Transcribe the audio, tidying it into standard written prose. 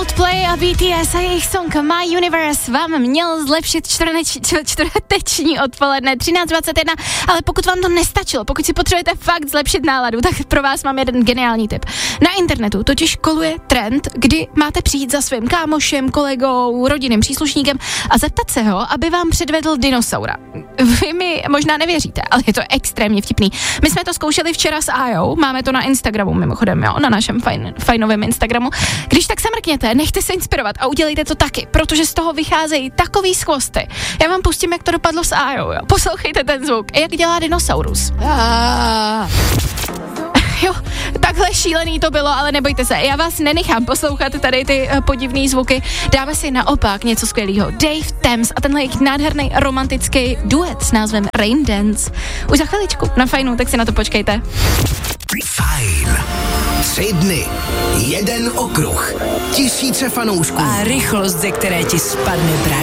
Coldplay a BTS a jejich song My Universe vám měl zlepšit čtvrteční odpoledne 13:21, ale pokud vám to nestačilo, pokud si potřebujete fakt zlepšit náladu, tak pro vás mám jeden geniální tip. Na internetu totiž koluje trend, kdy máte přijít za svým kámošem, kolegou, rodinným příslušníkem a zeptat se ho, aby vám předvedl dinosaura. Vy mi možná nevěříte, ale je to extrémně vtipný. My jsme to zkoušeli včera s Ajou, máme to na Instagramu mimochodem, jo, na našem fajnovém Instagramu. Když tak se mrkněte, nechte se inspirovat a udělejte to taky, protože z toho vycházejí takový skvosty. Já vám pustím, jak to dopadlo s Ajou, jo. Poslouchejte ten zvuk, jak dělá dinosaurus. Jo, takhle šílený to bylo, ale nebojte se, já vás nenechám poslouchat tady ty podivný zvuky. Dáme si naopak něco skvělého. Dave Thames a tenhle jejich nádherný romantický duet s názvem Rain Dance. Už za chviličku na Fajnu, tak si na to počkejte. Fajn. 3 dny, 1 okruh, 1000 fanoušků. A rychlost, ze které ti spadne brada.